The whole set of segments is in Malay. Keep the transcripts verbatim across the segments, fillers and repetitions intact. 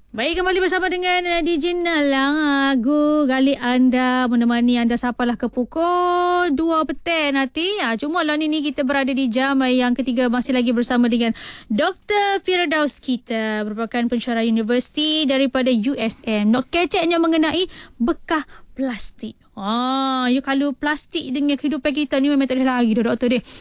Baik, kembali bersama dengan uh, D J Lagu Galik anda, menemani anda sapalah ke pukul dua petang nanti. Ha, cuma lah ni, ni kita berada di jam yang ketiga, masih lagi bersama dengan Doktor Firdaus kita, merupakan pensyarah universiti daripada U S M. Nak keceknya mengenai bekah plastik. Ah, you kalau plastik dengan kehidupan kita ni memang tak boleh lagi dah doktor dia.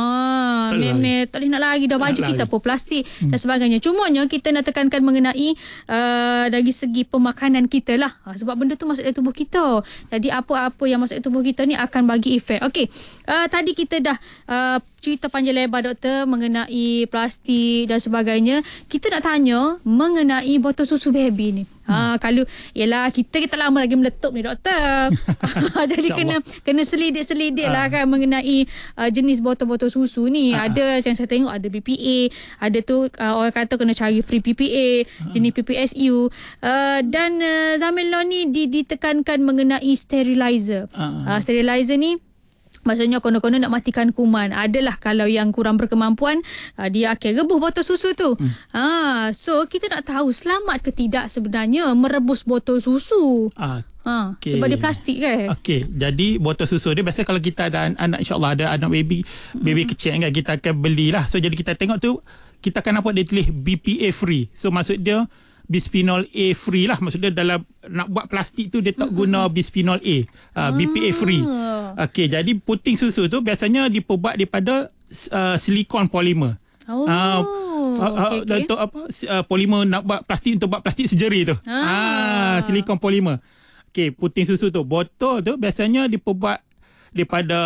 Ah, memang tak boleh nak lagi dah, baju kita pun plastik hmm. dan sebagainya. Cumanya kita nak tekankan mengenai uh, dari segi pemakanan kita lah. Ha, sebab benda tu masuk dalam tubuh kita. Jadi apa-apa yang masuk dalam tubuh kita ni akan bagi efek. Okey. Uh, tadi kita dah uh, cerita panjang lebar doktor mengenai plastik dan sebagainya. Kita nak tanya mengenai botol susu baby ni. Ha, kalau yalah kita kita lama lagi meletup ni doktor. Jadi kena kena selidik-selidik lah kan mengenai uh, jenis botol-botol susu ni. Ha. Ada yang saya tengok ada B P A, ada tu uh, orang kata kena cari free P P A, ha. jenis P P S U. Uh, dan uh, zaman law ni ditekankan mengenai sterilizer. Ha. Uh, sterilizer ni maksudnya kono-kono nak matikan kuman. Adalah kalau yang kurang berkemampuan, uh, dia akan rebuh botol susu tu. Hmm. Ha, so kita nak tahu selamat ke tidak sebenarnya merebus botol susu. Ah, ha, okay. Sebab dia plastik kan. Okey, jadi botol susu dia biasa kalau kita ada anak, insya-Allah ada anak baby, baby hmm. kecil kan, kita akan belilah. So jadi kita tengok tu, kita akan nampak dia tulis B P A free. So maksud dia bisphenol A free lah. Maksudnya dalam nak buat plastik tu dia tak guna bisphenol A, uh, B P A free. Okey, jadi puting susu tu biasanya diperbuat daripada uh, silikon polimer. Oh. Uh, okay, okay. Untuk apa? Uh, polimer nak buat plastik, untuk buat plastik sejeri tu. Ah, uh, silikon polimer. Okey, puting susu tu, botol tu biasanya diperbuat daripada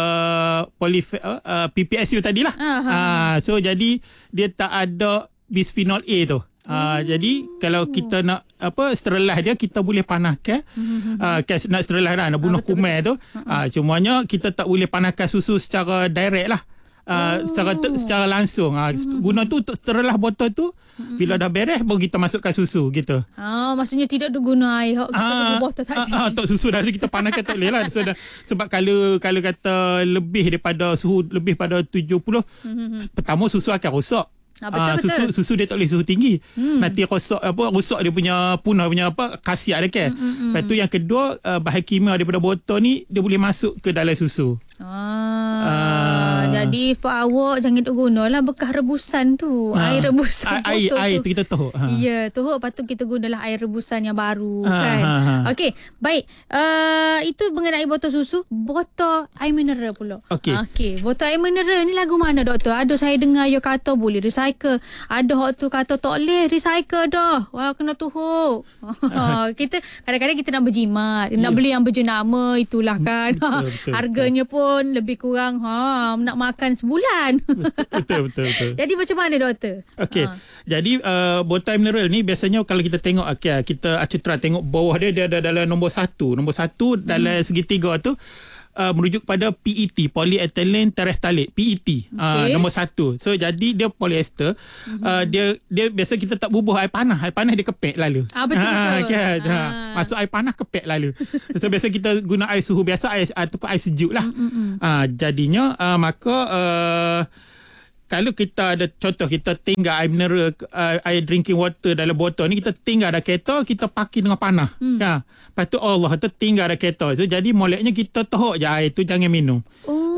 polyf- uh, P P S U tadilah. Ah, uh, so jadi dia tak ada bisphenol A tu. Uh, hmm. Jadi kalau kita nak apa sterilize dia, kita boleh panaskan. Hmm. Uh, nak sterilize dah, nak bunuh ah, kuman tu. Uh, cumanya kita tak boleh panaskan susu secara direct lah. Uh, oh. secara secara langsung. Uh, hmm. Guna tu untuk sterilize botol tu. Hmm. Bila dah beres baru kita masukkan susu gitu. Ah, maksudnya tidak tu guna air kita uh, botol tadi. Ah, uh, uh, susu dah kita panaskan tak boleh lah. So, dah, sebab kalau kalau kata lebih daripada suhu lebih pada tujuh puluh, hmm. pertama susu akan rosak. Ah, betul, uh, susu betul. Susu dia tak boleh suhu tinggi. Hmm. Nanti rosak apa rosak dia punya punah punya apa khasiat dia kan. Hmm, hmm, Lepas tu yang kedua, uh, bahan kimia daripada botol ni dia boleh masuk ke dalam susu. Ah, uh, jadi pak awak jangan duk gunalah bekas rebusan tu. Uh, air rebusan air, botol air tu. tu kita tohok. Ha. Ya, tohok, lepas tu kita gunalah air rebusan yang baru uh, kan. Ha, ha. Okey, baik. Uh, itu mengenai botol susu, botol air mineral pula. Okey. Okey, botol air mineral ni lagu mana doktor? Ada saya dengar you kata boleh recycle. Ada hak tu kata tak boleh recycle dah. Wah, kena tuhuk. Kita kadang-kadang kita nak berjimat, yeah. nak beli yang berjenama itulah kan. Betul, betul, harganya betul. pun lebih kurang ha nak makan sebulan. Betul betul betul. Jadi macam mana doktor? Okey. Ha. Jadi uh, botol mineral ni biasanya kalau kita tengok okay, kita acutera tengok bawah dia dia ada dalam nombor satu. Nombor satu hmm. dalam segitiga tu Uh, merujuk pada P E T, polyethylene terephthalate, P E T. Okay. Uh, nombor satu. So jadi dia polyester. Mm-hmm. Uh, dia dia biasa kita tak bubuh air panas. Air panas dia kepek lalu. Ah, betul betul. Ha, okay. ah. Ha. Masuk air panas kepek lalu. So biasa kita guna air suhu biasa, air ataupun air sejuk lah. Mm-hmm. Uh, jadinya uh, maka uh, kalau kita ada contoh kita tinggal air mineral, uh, air drinking water dalam botol ni, kita tinggal dalam kereta, kita pakai dengan panah. Hmm. Ha. Lepas tu Allah tu tinggal dalam kereta. So, jadi moleknya kita tohok je air tu, jangan minum. Oh.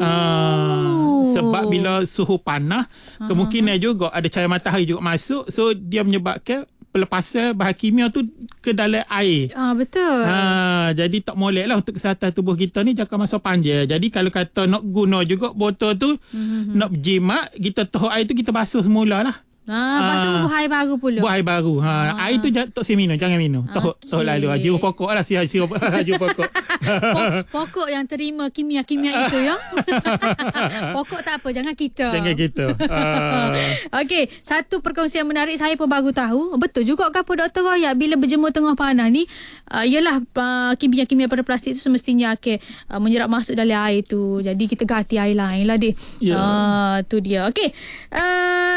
Uh, sebab bila suhu panah, uh-huh. kemungkinan juga ada cahaya matahari juga masuk. So dia menyebabkan pelepasan bahan kimia tu ke dalam air. Ah, betul. Ha, jadi tak molek lah untuk kesihatan tubuh kita ni jangka masa panjang. Jadi kalau kata nak guna juga botol tu, mm-hmm. nak berjimat, kita tohok air tu kita basuh semula lah. Ah, basuh buah air baru pula. Buah air baru. Ha, ah. Air tu tak saya minum, jangan minum. Tohok, okay. tohok lalu. Jiruh pokok lah, siap sirup jiruh pokok. Pokok yang terima kimia-kimia itu ya. Pokok tak apa, jangan kita. Jangan kita. Uh. Okey, satu perkongsian menarik saya pun baru tahu. Betul juga ke apa Doktor Royak, bila berjemur tengah panas ni, uh, ialah uh, kimia-kimia pada plastik tu semestinya akan uh, menyerap masuk dalam air tu. Jadi kita ganti air lain lah dia. Yeah. Uh, tu dia. Okey. Uh,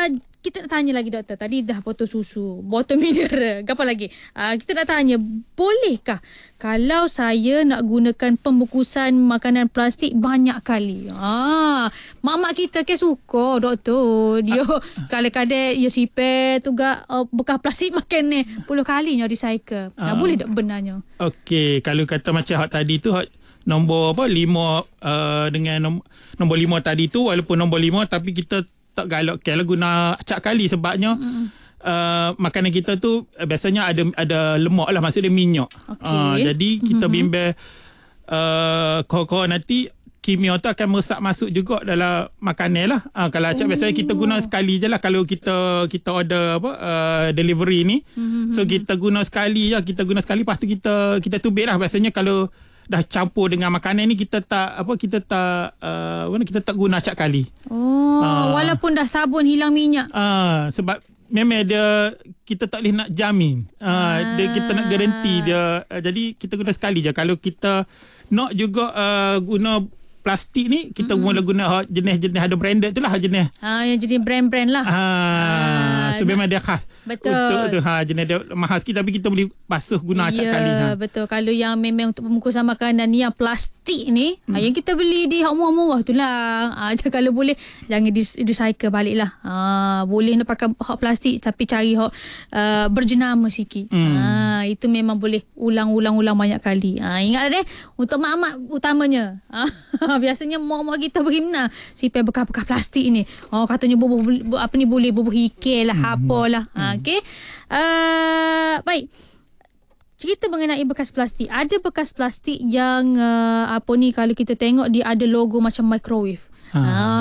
kita nak tanya lagi doktor. Tadi dah botol susu, botol mineral, apa lagi? Uh, kita nak tanya, bolehkah kalau saya nak gunakan pembungkusan makanan plastik banyak kali? Ah, mak-mak kita ke suka doktor. Dia ah. kadang-kadang dia sipir tu gak uh, bekas plastik makan ni puluh kalinya recycle. Ah. Uh, boleh tak benarnya? Okey, kalau kata macam hak tadi tu, hak nombor apa lima uh, dengan nombor, nombor lima tadi tu, walaupun nombor lima tapi kita tak galakkan lah guna acak kali sebabnya mm. uh, makanan kita tu uh, biasanya ada ada lemak lah, maksudnya minyak. Okay. Uh, jadi kita mm-hmm. bimbang uh, kau-kau nanti kimia tu akan meresap masuk juga dalam makanan lah. Uh, kalau acak oh. biasanya kita guna sekali je lah kalau kita kita order apa uh, delivery ni. Mm-hmm. So kita guna sekali je, kita guna sekali lepas tu kita kita tubik lah. Biasanya kalau dah campur dengan makanan ni kita tak apa kita tak uh, mana kita tak guna acak kali. Oh, uh, walaupun dah sabun hilang minyak. Ah, uh, sebab memang dia kita tak boleh nak jamin. Ah, uh, dia kita nak garanti dia. Uh, jadi kita guna sekali je. Kalau kita nak juga uh, guna plastik ni, kita mm-hmm. mula guna jenis-jenis ada branded tu lah jenis. Ha, yang jenis brand-brand lah. Ha, ha so memang dia khas. Betul. Untuk tu ha jenis dia mahal sikit tapi kita boleh basuh guna acak ya, kali. Ha. Betul. Kalau yang memang untuk pembungkusan makanan ni yang plastik ni, hmm. ha, yang kita beli di hak murah-murah tu lah. Ha, kalau boleh jangan recycle balik lah. Ha, boleh nak pakai hak plastik tapi cari hak uh, berjenama sikit. Hmm. Ha, itu memang boleh ulang-ulang-ulang banyak kali. Ha, ingat deh untuk mak-mak utamanya. Ha, biasanya mak-mak kita berhimna simpan bekas-bekas plastik ni. Oh, katanya bubuh apa ni boleh bubuh ikan lah, hmm. apalah. Ha, okey. Uh, baik. Cerita mengenai bekas plastik. Ada bekas plastik yang uh, apa ni kalau kita tengok dia ada logo macam microwave. Ha.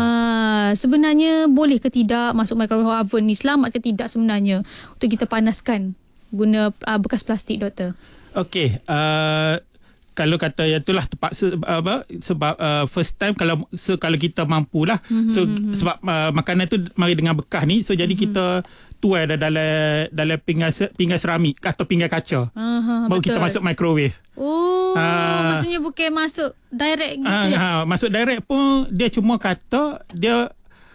Ha, sebenarnya boleh ke tidak masuk microwave oven ni? Selamat ke tidak sebenarnya untuk kita panaskan guna uh, bekas plastik, doktor? Okey. Uh, kalau kata yang itulah terpaksa apa sebab uh, first time kalau so, kalau kita mampulah mm-hmm. so sebab uh, makanan tu mari dengan bekas ni so jadi mm-hmm. kita tuai dah dalam dalam pinggan pinggan seramik atau pinggan kaca. Uh-huh, baru betul. Kita masuk microwave. Oh, uh, maksudnya bukan masuk direct gitu uh, ya. Ha, masuk direct pun dia cuma kata dia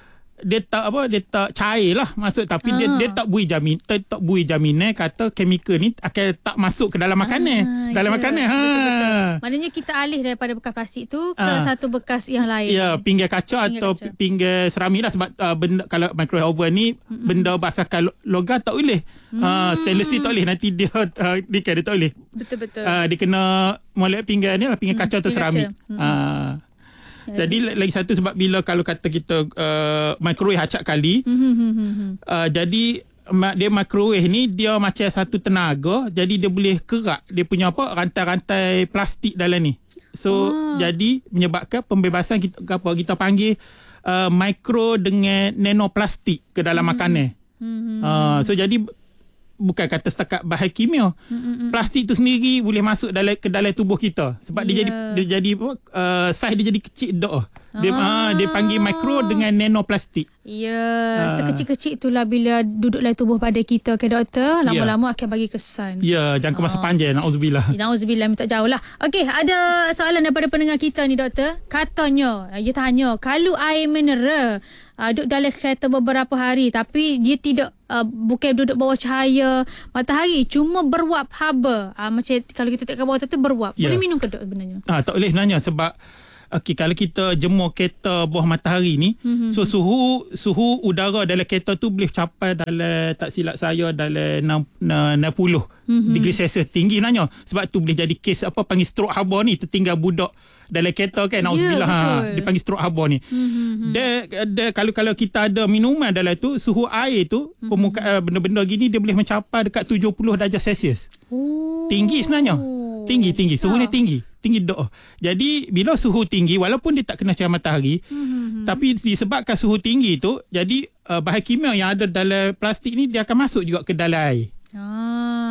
dia tak apa dia tak cair lah masuk tapi ah. dia dia tak bui jamin tak, tak bui jaminan kata chemical ni akan tak masuk ke dalam makanan ah, dalam yeah. makanan ha betul-betul. Maknanya kita alih daripada bekas plastik tu ke ah. satu bekas yang lain ya pinggan kaca pinggan atau kaca. Pinggan seramik lah sebab uh, benda kalau microwave oven ni mm-hmm. benda basahkan logam tak boleh mm. uh, stainless steel tak boleh nanti dia uh, dia, dia tak boleh betul-betul uh, dia kena molek pinggan ni lah pinggan kaca mm, atau seramik mm-hmm. uh, Jadi lagi satu sebab bila kalau kata kita uh, microwave acak kali mm-hmm. uh, jadi dia microwave ni dia macam satu tenaga jadi dia boleh kerak dia punya apa rantai-rantai plastik dalam ni so oh. jadi menyebabkan pembebasan kita apa kita panggil uh, mikro dengan nanoplastik ke dalam mm-hmm. makanan mm-hmm. Uh, so jadi bukan kata setakat bahan kimia. Mm-mm. Plastik tu sendiri boleh masuk dalam ke dalam tubuh kita sebab yeah. dia jadi dia jadi apa uh, saiz dia jadi kecil dah. Dia ah. uh, dia panggil mikro dengan nanoplastik. Ya, yeah. uh. sekecil-kecil itulah bila duduk dalam tubuh pada kita ke doktor, lama-lama yeah. akan bagi kesan. Ya, yeah, jangka masa uh. panjang nauzubillah. Nauzubillah minta jauh lah. Okey, ada soalan daripada pendengar kita ni doktor. Katanya, dia tanya, kalau air mineral Uh, duduk dalam kereta beberapa hari tapi dia tidak uh, bukan duduk bawah cahaya matahari cuma beruap haba uh, macam kalau kita tengok bawah tu beruap yeah. boleh minum ke dok sebenarnya? Ah, tak boleh sebenarnya sebab okay, kalau kita jemur kereta bawah matahari ni mm-hmm. so suhu suhu udara dalam kereta tu boleh capai dalam tak silap saya dalam enam puluh mm-hmm. degree Celsius tinggi sebenarnya sebab tu boleh jadi kes apa panggil stroke haba ni tertinggal budak dalam kereta kan nauzubillah yeah, ha dipanggil stroke haba ni. Mm-hmm. Dia, dia kalau kalau kita ada minuman dalam tu suhu air tu mm-hmm. permukaan benda-benda gini dia boleh mencapai dekat tujuh puluh darjah Celsius. Oh. Tinggi sebenarnya. Tinggi tinggi suhu ni tinggi. Tinggi doh. Jadi bila suhu tinggi walaupun dia tak kena cahaya matahari mm-hmm. tapi disebabkan suhu tinggi tu jadi uh, bahan kimia yang ada dalam plastik ni dia akan masuk juga ke dalam air. Ah.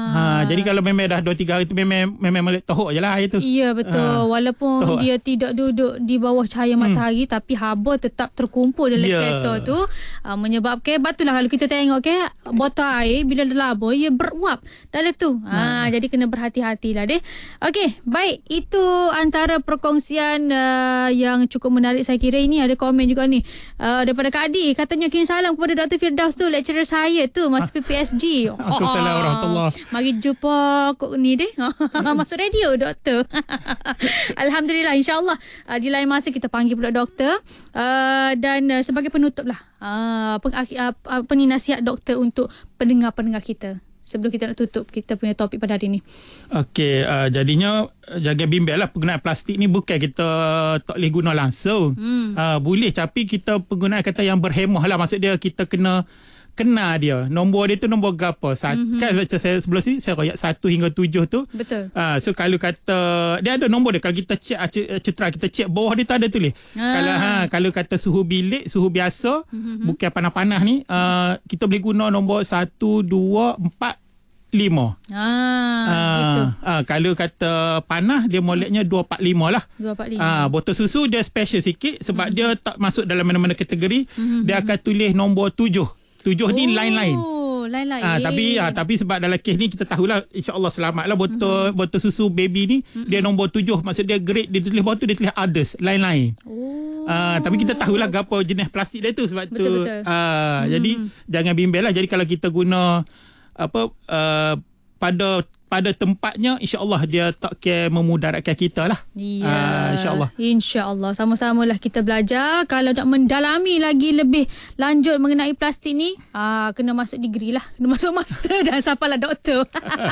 Ha, jadi kalau memang dah dua tiga hari tu memang memang melek tohok je lah air tu. Ya betul. Ha. Walaupun tohok. Dia tidak duduk di bawah cahaya matahari hmm. tapi haba tetap terkumpul dalam yeah. kereta tu uh, menyebabkan batulah kalau kita tengok ke botol air bila dah labur ia beruap dalam tu. Ha, ha. Jadi kena berhati-hatilah deh. Okey, baik, itu antara perkongsian uh, yang cukup menarik saya kira. Ini ada komen juga ni uh, daripada Kak Adi, katanya kirim salam kepada Doktor Firdaus tu, lecturer saya tu masa P P S G. Waalaikumsalam warahmatullahi. Mari jumpa kok ni deh. Masuk radio doktor. Alhamdulillah, insya-Allah uh, di lain masa kita panggil pula doktor uh, dan uh, sebagai penutup lah uh, peng, uh, apa ni nasihat doktor untuk pendengar-pendengar kita sebelum kita nak tutup kita punya topik pada hari ni. Okey, uh, jadinya jaga bimbel lah penggunaan plastik ni bukan kita tak boleh guna langsung. Hmm. Uh, boleh tapi kita penggunaan kata yang berhemah lah. Maksud dia kita kena kena dia. Nombor dia tu nombor berapa? Mm-hmm. Kan macam saya sebelum sini saya royak satu hingga tujuh tu. Betul. Uh, so kalau kata dia ada nombor dia. Kalau kita check cetera kita check bawah dia tu ada tulis. Ah. Kalau ha kalau kata suhu bilik, suhu biasa, mm-hmm. bukan panas-panas ni, uh, kita boleh guna nombor satu, dua, empat, lima. Ah, ah, gitu. Ah, kalau kata panah dia moleknya dua empat lima lah. dua empat lima. Ah, botol susu dia special sikit sebab mm-hmm. dia tak masuk dalam mana-mana kategori. Mm-hmm. Dia akan tulis nombor tujuh. Tujuh oh, ni lain-lain. Lain-lain. Ah, tapi ah, tapi sebab dalam kes ni kita tahulah insya-Allah selamatlah botol mm-hmm. botol susu baby ni mm-hmm. dia nombor tujuh, maksud dia grade dia tulis bawah tu dia tulis others, lain-lain. Oh. Ah, tapi kita tahulah apa jenis plastik dia tu sebab betul, tu betul. Ah, mm-hmm. jadi jangan bimbel lah. Jadi kalau kita guna apa uh, pada pada tempatnya insya-Allah dia tak kira memudaratkan kita lah. Ya. Uh, insya-Allah. Insya-Allah sama-samalah kita belajar. Kalau nak mendalami lagi lebih lanjut mengenai plastik ni, ah kena masuk degree lah, kena masuk master dan siapalah doktor.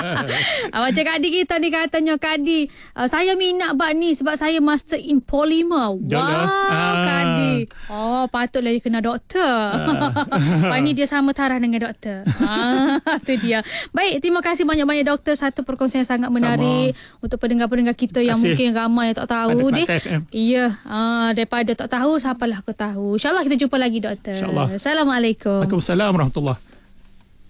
ah, macam Kak Adi kita ni katanya, Kak Adi, uh, saya minat bab ni sebab saya master in polymer. Wow, ah. Kak Adi. Oh, patutlah dia kena doktor. Ah. Ini dia sama taraf dengan doktor. Ah, tu dia. Baik, terima kasih banyak-banyak doktor. Satu perkongsian yang sangat menarik sama. Untuk pendengar-pendengar kita yang mungkin ramai yang tak tahu deh. Ya, uh, daripada tak tahu siapalah aku tahu. InsyaAllah kita jumpa lagi doktor. InsyaAllah. Assalamualaikum. Waalaikumsalam warahmatullahi.